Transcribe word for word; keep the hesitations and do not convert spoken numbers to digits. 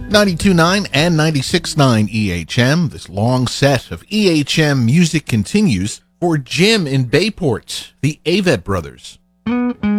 ninety-two point nine and ninety-six point nine E H M. This long set of E H M music continues for Jim in Bayport, the Avett Brothers.